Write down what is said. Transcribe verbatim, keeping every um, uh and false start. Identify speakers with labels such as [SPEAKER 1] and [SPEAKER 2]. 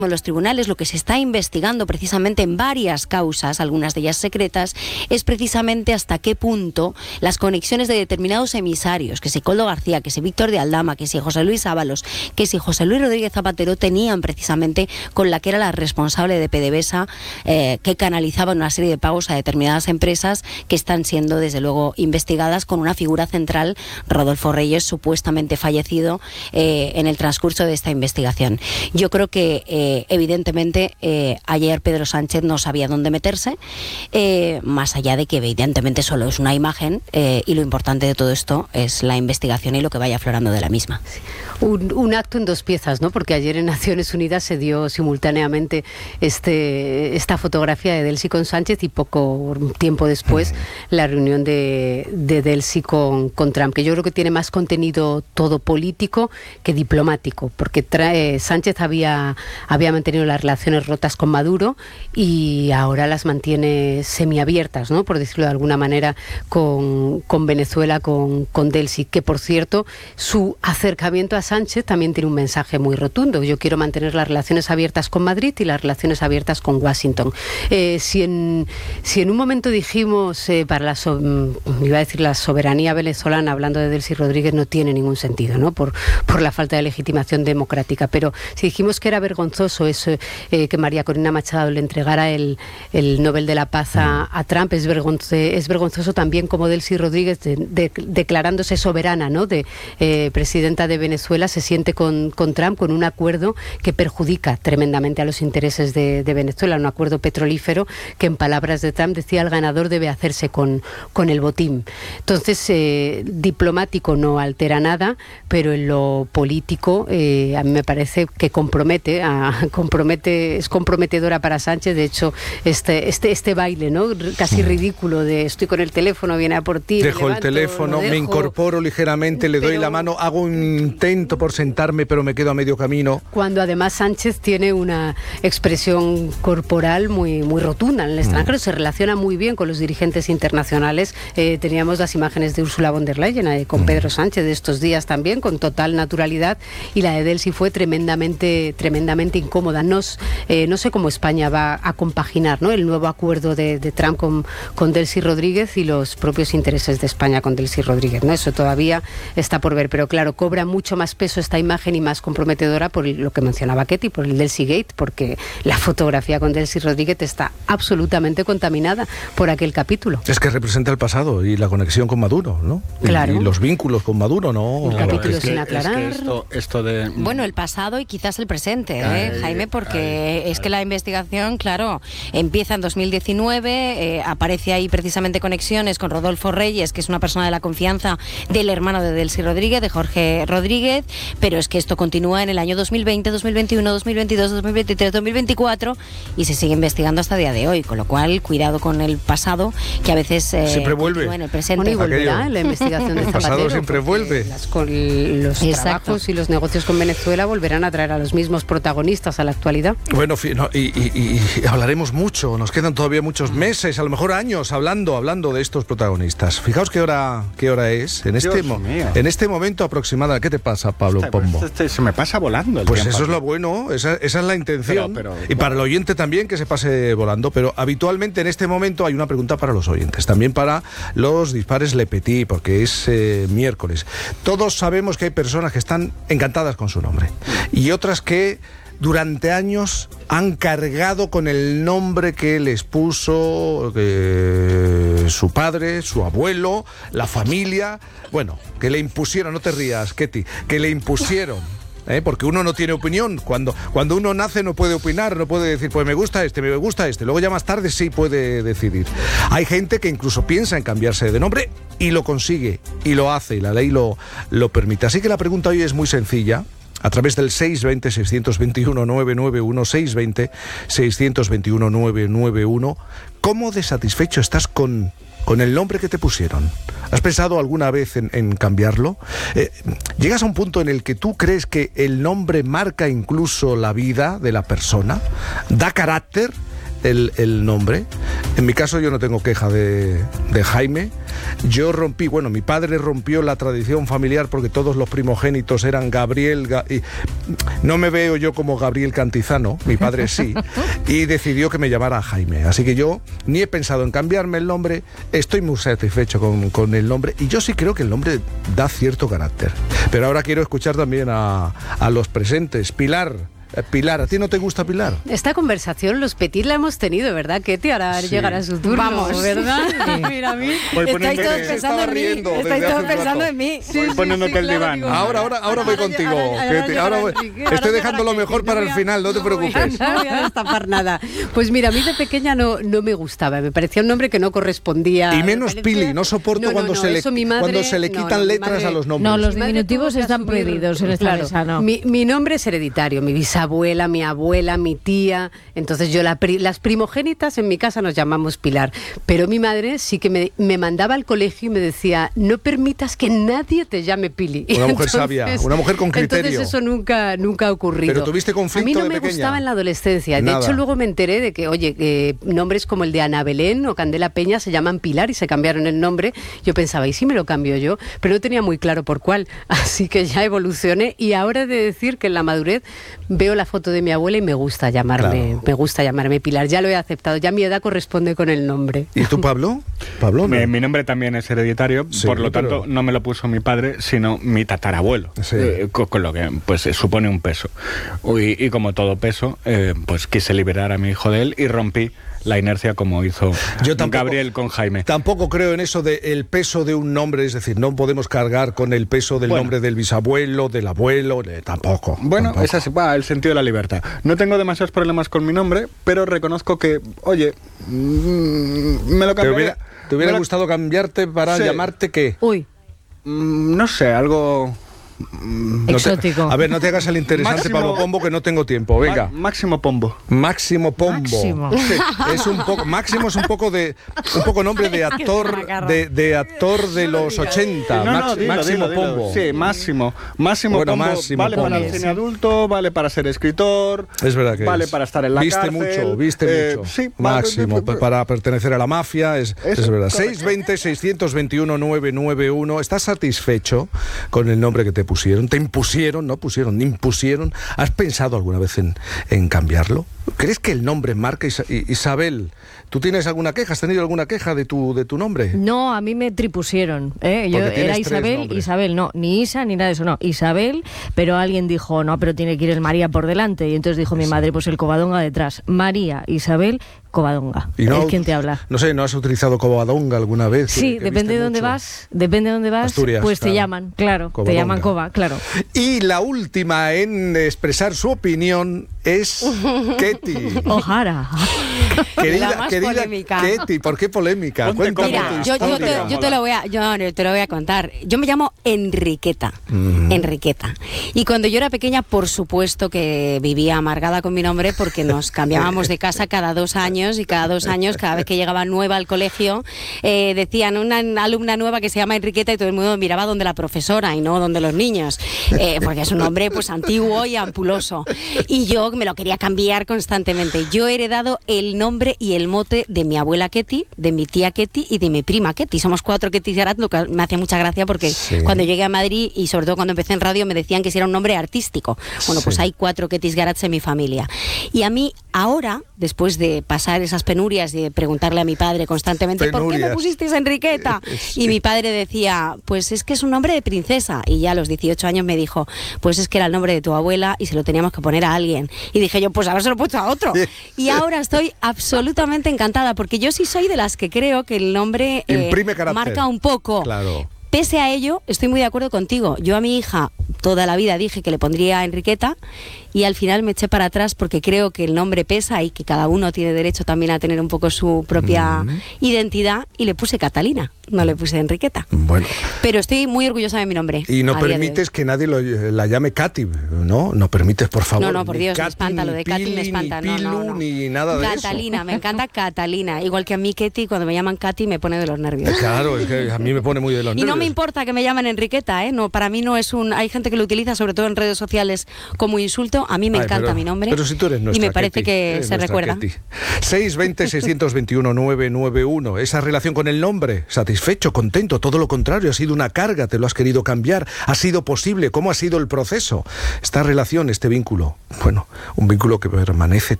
[SPEAKER 1] los tribunales, lo que se está investigando precisamente en varias causas, algunas de ellas secretas, es precisamente hasta qué punto las conexiones de determinados emisarios, que si Koldo García, que si Víctor de Aldama, que si José Luis Ábalos, que si José Luis Rodríguez Zapatero, tenían precisamente con la que era la responsable de PDVSA, eh, que canalizaba una serie de pagos a determinadas empresas que están siendo desde luego investigadas, con una figura central, Rodolfo Reyes, supuestamente fallecido eh, en el transcurso de esta investigación. Yo creo que eh, evidentemente eh, ayer Pedro Sánchez no sabía dónde meterse, eh, más allá de que evidentemente solo es una imagen, eh, y lo importante de todo esto es la investigación y lo que vaya aflorando de la misma.
[SPEAKER 2] Un, un acto en dos piezas, ¿no? Porque ayer en Naciones Unidas se dio simultáneamente este, esta fotografía de Delcy con Sánchez y poco tiempo después la reunión de, de Delcy con, con Trump, que yo creo que tiene más contenido todo político que diplomático, porque trae, Sánchez había, había mantenido las relaciones rotas con Maduro y ahora las mantiene semiabiertas, ¿no? Por decirlo de alguna manera, con, con Venezuela, con, con Delcy, que por cierto, su acercamiento a Sánchez también tiene un mensaje muy rotundo. Yo quiero mantener las relaciones abiertas con Madrid y las relaciones abiertas con Washington. Eh, si, en, si en un momento dijimos, eh, para la, so, iba a decir la soberanía venezolana, hablando de Delcy Rodríguez, no tiene ningún sentido, ¿no? Por, por la falta de legitimación democrática. Pero si dijimos que era vergonzoso eso, eh, que María Corina Machado le entregara el, el Nobel de la Paz a, a Trump, es, vergonzo, es vergonzoso también como Delcy Rodríguez, de, de, declarándose soberana, ¿no? De eh, presidenta de Venezuela, se siente con, con Trump con un acuerdo que perjudica tremendamente a los intereses de, de Venezuela, un acuerdo petrolífero que, en palabras de Trump, decía: el ganador debe hacerse con, con el botín. Entonces, eh, diplomático no altera nada, pero en lo político eh, a mí me parece que compromete, a, compromete es comprometedora para Sánchez. De hecho, este, este, este baile, ¿no? Casi ridículo de estoy con el teléfono, viene a por ti.
[SPEAKER 3] Dejo levanto, el teléfono, me incorporo ligeramente, le doy pero, la mano, hago un intento por sentarme, pero me quedo a medio camino. Cuando
[SPEAKER 2] además Sánchez tiene una expresión corporal muy, muy rotunda en el extranjero, mm. se relaciona muy bien con los dirigentes internacionales. Eh, teníamos las imágenes de Ursula von der Leyen eh, con mm. Pedro Sánchez de estos días también, con total naturalidad, y la de Delcy fue tremendamente, tremendamente incómoda. No, eh, no sé cómo España va a compaginar, ¿no?, el nuevo acuerdo de, de Trump con, con Delcy Rodríguez y los propios intereses de España con Delcy Rodríguez, ¿no? Eso todavía está por ver, pero claro, cobra mucho más peso esta imagen y más comprometedora por lo que mencionaba Ketty, por el Delcy Gate, porque la fotografía con Delcy Rodríguez está absolutamente contaminada por aquel capítulo.
[SPEAKER 3] Es que representa el pasado y la conexión con Maduro, ¿no?
[SPEAKER 2] Claro.
[SPEAKER 3] Y, y los vínculos con Maduro, ¿no?
[SPEAKER 2] El
[SPEAKER 3] claro,
[SPEAKER 2] capítulo
[SPEAKER 3] es
[SPEAKER 2] sin
[SPEAKER 3] que,
[SPEAKER 2] aclarar.
[SPEAKER 4] Es que esto, esto de...
[SPEAKER 1] Bueno, el pasado y quizás el presente, ¿eh,
[SPEAKER 4] ay,
[SPEAKER 1] Jaime? Porque
[SPEAKER 4] ay,
[SPEAKER 1] es
[SPEAKER 4] ay.
[SPEAKER 1] que la investigación, claro, empieza en dos mil diecinueve, eh, aparece ahí precisamente conexiones con Rodolfo Reyes, que es una persona de la confianza del hermano de Delcy Rodríguez, de Jorge Rodríguez, pero es que esto continúa en el año dos mil veinte, dos mil veintiuno, dos mil veintidós, dos mil veintitrés, dos mil veinticuatro y se sigue investigando hasta el día de hoy, con lo cual cuidado con el pasado, que a veces eh,
[SPEAKER 3] siempre vuelve
[SPEAKER 1] en el presente.
[SPEAKER 2] Bueno, y volverá la investigación de
[SPEAKER 3] el
[SPEAKER 2] Zapatero.
[SPEAKER 3] pasado siempre vuelve.
[SPEAKER 2] Las, con los
[SPEAKER 1] Exacto.
[SPEAKER 2] trabajos y los negocios con Venezuela volverán a traer a los mismos protagonistas a la actualidad.
[SPEAKER 3] Bueno, no, y, y, y hablaremos mucho, nos quedan todavía muchos meses, a lo mejor años, hablando, hablando de estos protagonistas. Fijaos qué hora, qué hora es, en este, mo- en este momento aproximado. ¿Qué te pasa, Pablo
[SPEAKER 4] Este,
[SPEAKER 3] Pombo?
[SPEAKER 4] pues, este, se me pasa volando el
[SPEAKER 3] Pues
[SPEAKER 4] tiempo.
[SPEAKER 3] eso es lo bueno, esa, esa es la intención.
[SPEAKER 4] Pero, pero,
[SPEAKER 3] y para el oyente también, que se pase volando. Pero habitualmente en este momento hay una pregunta para los oyentes, también para los dispares Le Petit, porque es eh, miércoles. Todos sabemos que hay personas que están encantadas con su nombre y otras que durante años han cargado con el nombre que les puso eh, su padre, su abuelo, la familia. Bueno, que le impusieron, no te rías, Ketty, que le impusieron. ¿Eh? Porque uno no tiene opinión. Cuando, cuando uno nace no puede opinar, no puede decir, pues me gusta este, me gusta este. Luego ya más tarde sí puede decidir. Hay gente que incluso piensa en cambiarse de nombre y lo consigue, y lo hace, y la ley lo, lo permite. Así que la pregunta hoy es muy sencilla. A través del seis dos cero, seis dos uno, nueve nueve uno, seis dos cero, seis dos uno, nueve nueve uno, ¿cómo de satisfecho estás con, con el nombre que te pusieron? ¿Has pensado alguna vez en, en cambiarlo? Eh, ¿Llegas a un punto en el que tú crees que el nombre marca incluso la vida de la persona? ¿Da carácter el, el nombre? En mi caso yo no tengo queja de, de Jaime. Yo rompí, bueno, mi padre rompió la tradición familiar porque todos los primogénitos eran Gabriel, Ga- y no me veo yo como Gabriel Cantizano, mi padre sí, y decidió que me llamara Jaime. Así que yo ni he pensado en cambiarme el nombre, estoy muy satisfecho con, con el nombre, y yo sí creo que el nombre da cierto carácter. Pero ahora quiero escuchar también a, a los presentes. Pilar. Pilar, ¿a ti no te gusta Pilar?
[SPEAKER 2] Esta conversación los Petit la hemos tenido, ¿verdad, Ketty? Ahora
[SPEAKER 3] Sí.
[SPEAKER 2] llegará su turno,
[SPEAKER 1] Vamos.
[SPEAKER 2] ¿verdad? Mira a mí.
[SPEAKER 4] Voy
[SPEAKER 1] Estáis
[SPEAKER 4] poniéndote-
[SPEAKER 1] todos
[SPEAKER 3] se
[SPEAKER 1] pensando
[SPEAKER 3] estaba
[SPEAKER 1] en mí.
[SPEAKER 3] riendo desde
[SPEAKER 1] Estáis
[SPEAKER 3] hace
[SPEAKER 1] todos
[SPEAKER 3] un
[SPEAKER 1] pensando
[SPEAKER 3] rato.
[SPEAKER 1] en mí.
[SPEAKER 4] Voy poniéndote el diván.
[SPEAKER 2] digo,
[SPEAKER 3] Ahora, ahora, ahora voy
[SPEAKER 2] Ahora
[SPEAKER 3] contigo.
[SPEAKER 2] llegará-
[SPEAKER 3] que
[SPEAKER 2] ahora
[SPEAKER 3] te- ahora voy-
[SPEAKER 2] llegará Enrique, ahora
[SPEAKER 3] estoy
[SPEAKER 2] llegará
[SPEAKER 3] dejando lo
[SPEAKER 2] Ketty,
[SPEAKER 3] mejor
[SPEAKER 2] no
[SPEAKER 3] para
[SPEAKER 2] voy
[SPEAKER 3] el
[SPEAKER 2] a-
[SPEAKER 3] final, no te
[SPEAKER 2] no voy a-
[SPEAKER 3] preocupes.
[SPEAKER 2] No voy a destapar nada. Pues mira, a mí de pequeña no, no me gustaba, me parecía un nombre que no correspondía.
[SPEAKER 3] Y menos
[SPEAKER 2] me parecía-
[SPEAKER 3] Pili, no soporto
[SPEAKER 2] No, no,
[SPEAKER 3] cuando,
[SPEAKER 2] no,
[SPEAKER 3] se le,
[SPEAKER 2] eso mi madre-
[SPEAKER 3] cuando se le
[SPEAKER 2] no,
[SPEAKER 3] quitan
[SPEAKER 2] no, mi
[SPEAKER 3] letras
[SPEAKER 2] madre-
[SPEAKER 3] a los nombres.
[SPEAKER 5] No, los
[SPEAKER 2] Mi madre
[SPEAKER 5] diminutivos
[SPEAKER 2] tuvo que
[SPEAKER 5] están
[SPEAKER 2] asumir-
[SPEAKER 5] prohibidos en esta
[SPEAKER 2] Claro,
[SPEAKER 5] mesa, ¿no?
[SPEAKER 2] Mi, mi nombre es hereditario, mi bisabuela, mi abuela, mi tía. Entonces yo la pri- las primogénitas en mi casa nos llamamos Pilar. Pero mi madre sí que me, me mandaba al colegio y me decía, no permitas que nadie te llame Pili.
[SPEAKER 3] Una mujer sabia, una mujer con criterio.
[SPEAKER 2] Entonces eso nunca, nunca ha ocurrido.
[SPEAKER 3] ¿Pero tuviste conflicto
[SPEAKER 2] A mí no
[SPEAKER 3] de
[SPEAKER 2] me
[SPEAKER 3] pequeña?
[SPEAKER 2] gustaba en la adolescencia. De
[SPEAKER 3] Nada.
[SPEAKER 2] hecho, luego me enteré de que, oye, eh, nombres como el de Ana Belén o Candela Peña se llaman Pilar y se cambiaron el nombre. Yo pensaba, ¿y si me lo cambio yo? Pero no tenía muy claro por cuál. Así que ya evolucioné y ahora he de decir que en la madurez veo la foto de mi abuela y me gusta llamarme,
[SPEAKER 3] Claro.
[SPEAKER 2] me gusta llamarme Pilar. Ya lo he aceptado, ya mi edad corresponde con el nombre.
[SPEAKER 3] ¿Y tú, Pablo? Pablo,
[SPEAKER 4] Mi,
[SPEAKER 3] ¿no?
[SPEAKER 4] mi nombre también es hereditario,
[SPEAKER 3] Sí,
[SPEAKER 4] por lo
[SPEAKER 3] pero-
[SPEAKER 4] tanto no me lo puso mi padre, sino mi tatarabuelo,
[SPEAKER 3] Sí.
[SPEAKER 4] eh, con, con lo que pues eh, supone un peso. Y, y como todo peso, eh, pues quise liberar a mi hijo de él y rompí la inercia como hizo
[SPEAKER 3] Yo tampoco-
[SPEAKER 4] Gabriel con Jaime.
[SPEAKER 3] Tampoco creo en eso de el peso de un nombre, es decir, no podemos cargar con el peso del
[SPEAKER 4] Bueno.
[SPEAKER 3] nombre del bisabuelo, del abuelo, de- tampoco.
[SPEAKER 4] Bueno,
[SPEAKER 3] tampoco.
[SPEAKER 4] ese es va, el sentido de la libertad. No tengo demasiados problemas con mi nombre, pero reconozco que, oye, mm, me lo
[SPEAKER 3] ¿Te
[SPEAKER 4] cambiaría.
[SPEAKER 3] hubiera, te hubiera
[SPEAKER 4] me lo-
[SPEAKER 3] gustado cambiarte para
[SPEAKER 4] Sí.
[SPEAKER 3] llamarte qué?
[SPEAKER 2] Uy,
[SPEAKER 4] Mm, no sé, algo...
[SPEAKER 3] No te-
[SPEAKER 5] Exótico.
[SPEAKER 3] a ver, no te hagas el interesante,
[SPEAKER 4] Máximo-
[SPEAKER 3] Pablo Pombo, que no tengo tiempo. Venga.
[SPEAKER 4] Ma- Máximo Pombo.
[SPEAKER 3] Máximo Pombo.
[SPEAKER 5] Máximo.
[SPEAKER 3] Sí, es un poco, Máximo es un poco de un poco nombre de actor de, de actor de los ochenta.
[SPEAKER 4] No, no,
[SPEAKER 3] Max-
[SPEAKER 4] dilo,
[SPEAKER 3] Máximo
[SPEAKER 4] dilo, dilo.
[SPEAKER 3] Pombo.
[SPEAKER 4] Sí, Máximo. Máximo
[SPEAKER 3] Bueno,
[SPEAKER 4] Pombo
[SPEAKER 3] Máximo
[SPEAKER 4] vale para
[SPEAKER 3] Pombo.
[SPEAKER 4] el cine adulto, vale para ser escritor.
[SPEAKER 3] Es verdad que
[SPEAKER 4] vale
[SPEAKER 3] es.
[SPEAKER 4] para estar en la
[SPEAKER 3] viste
[SPEAKER 4] cárcel.
[SPEAKER 3] mucho, viste
[SPEAKER 4] eh,
[SPEAKER 3] mucho.
[SPEAKER 4] Sí,
[SPEAKER 3] Máximo,
[SPEAKER 4] vale,
[SPEAKER 3] para pertenecer a la mafia, es,
[SPEAKER 4] Eso,
[SPEAKER 3] es verdad.
[SPEAKER 4] correcto.
[SPEAKER 3] seis veinte, seiscientos veintiuno, novecientos noventa y uno. ¿Estás satisfecho con el nombre que te pusieron? ¿Te impusieron? No pusieron, impusieron. ¿Has pensado alguna vez en, en cambiarlo? ¿Crees que el nombre marca? Isa- I- Isabel, ¿tú tienes alguna queja? ¿Has tenido alguna queja de tu, de tu nombre?
[SPEAKER 5] No, a mí me tripusieron. ¿eh? Yo
[SPEAKER 3] Porque tienes
[SPEAKER 5] era
[SPEAKER 3] tres
[SPEAKER 5] Isabel,
[SPEAKER 3] nombres.
[SPEAKER 5] Isabel, no, ni Isa ni nada de eso, no. Isabel, pero alguien dijo, no, pero tiene que ir el María por delante. Y entonces dijo mi madre, pues el Covadonga detrás. María, Isabel, Covadonga.
[SPEAKER 3] Y no-
[SPEAKER 5] es quien te habla.
[SPEAKER 3] No sé, ¿no has utilizado Covadonga alguna vez?
[SPEAKER 5] Sí,
[SPEAKER 3] Que- que
[SPEAKER 5] depende
[SPEAKER 3] viste
[SPEAKER 5] de dónde
[SPEAKER 3] mucho.
[SPEAKER 5] vas, depende de dónde vas,
[SPEAKER 3] Asturias,
[SPEAKER 5] pues te
[SPEAKER 3] claro.
[SPEAKER 5] llaman, claro,
[SPEAKER 3] Covadonga.
[SPEAKER 5] te llaman Cova, claro.
[SPEAKER 3] Y la última en expresar su opinión es Ketty.
[SPEAKER 5] Ojara.
[SPEAKER 3] Querida,
[SPEAKER 1] La más
[SPEAKER 3] querida
[SPEAKER 1] polémica.
[SPEAKER 3] Ketty, ¿por qué polémica?
[SPEAKER 4] Ponte
[SPEAKER 3] Cuéntame
[SPEAKER 4] cómoda.
[SPEAKER 3] tu
[SPEAKER 1] Mira, yo, yo
[SPEAKER 3] historia.
[SPEAKER 1] te, yo te lo voy a, yo no, te lo voy a contar. Yo me llamo Enriqueta,
[SPEAKER 3] Mm.
[SPEAKER 1] Enriqueta. Y cuando yo era pequeña, por supuesto que vivía amargada con mi nombre porque nos cambiábamos de casa cada dos años y cada dos años, cada vez que llegaba nueva al colegio, eh, decían una alumna nueva que se llama Enriqueta y todo el mundo miraba donde la profesora y no donde los niños, eh, porque es un nombre pues antiguo y ampuloso. Y yo me lo quería cambiar constantemente. Yo he heredado el nombre y el mote de mi abuela Ketty, de mi tía Ketty y de mi prima Ketty. Somos cuatro Ketty Garat, lo que me hacía mucha gracia porque
[SPEAKER 3] Sí.
[SPEAKER 1] cuando llegué a Madrid y sobre todo cuando empecé en radio me decían que si era un nombre artístico. Bueno, pues
[SPEAKER 3] Sí.
[SPEAKER 1] hay cuatro Ketty Garats en mi familia. Y a mí ahora, después de pasar esas penurias de preguntarle a mi padre constantemente, ¿por qué me
[SPEAKER 3] Penurias.
[SPEAKER 1] pusisteis Enriqueta?
[SPEAKER 3] Sí.
[SPEAKER 1] Y mi padre decía, pues es que es un nombre de princesa. Y ya a los dieciocho años me dijo, pues es que era el nombre de tu abuela y se lo teníamos que poner a alguien. Y dije yo, pues habérselo puesto a otro. Y ahora estoy absolutamente encantada porque yo sí soy de las que creo que el nombre eh,
[SPEAKER 3] Imprime carácter.
[SPEAKER 1] marca un poco.
[SPEAKER 3] Claro.
[SPEAKER 1] Pese a ello, estoy muy de acuerdo contigo. Yo a mi hija toda la vida dije que le pondría Enriqueta y al final me eché para atrás porque creo que el nombre pesa y que cada uno tiene derecho también a tener un poco su propia
[SPEAKER 3] Mm.
[SPEAKER 1] identidad y le puse Catalina, no le puse Enriqueta.
[SPEAKER 3] Bueno.
[SPEAKER 1] Pero estoy muy orgullosa de mi nombre.
[SPEAKER 3] Y no
[SPEAKER 1] a día de hoy.
[SPEAKER 3] permites que nadie lo- la llame Katy, ¿no? No permites, por favor.
[SPEAKER 1] No, no, por
[SPEAKER 3] ni
[SPEAKER 1] Dios, me
[SPEAKER 3] Katy,
[SPEAKER 1] espanta, lo
[SPEAKER 3] ni
[SPEAKER 1] de Katy me
[SPEAKER 3] Pili,
[SPEAKER 1] espanta.
[SPEAKER 3] Ni
[SPEAKER 1] No,
[SPEAKER 3] Pilu,
[SPEAKER 1] no, no.
[SPEAKER 3] ni nada de
[SPEAKER 1] Catalina, me encanta Catalina. Igual que a mí Ketty, cuando me llaman Katy me pone de los nervios.
[SPEAKER 3] eso. Claro, es que a mí me pone muy de los
[SPEAKER 1] Y
[SPEAKER 3] nervios.
[SPEAKER 1] no me importa que me llamen Enriqueta, ¿eh? No, para mí no es un... Hay gente que lo utiliza, sobre todo en redes sociales, como insulto. A mí me
[SPEAKER 3] Ay,
[SPEAKER 1] encanta
[SPEAKER 3] pero-
[SPEAKER 1] mi nombre.
[SPEAKER 3] Pero si tú eres nuestra
[SPEAKER 1] y me parece
[SPEAKER 3] Ketty,
[SPEAKER 1] que
[SPEAKER 3] eres
[SPEAKER 1] se
[SPEAKER 3] nuestra
[SPEAKER 1] recuerda.
[SPEAKER 3] Ketty. seis veinte, seiscientos veintiuno, novecientos noventa y uno. Esa relación con el nombre, satisfecho. satisfecho, contento, todo lo contrario, ha sido una carga, te lo has querido cambiar, ha sido posible, ¿cómo ha sido el proceso? Esta relación, este vínculo, bueno, un vínculo que permanece